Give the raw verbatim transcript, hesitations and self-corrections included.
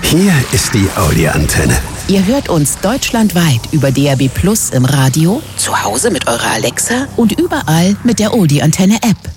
Hier ist die Audi-Antenne. Ihr hört uns deutschlandweit über D A B Plus im Radio, zu Hause mit eurer Alexa und überall mit der Audi-Antenne-App.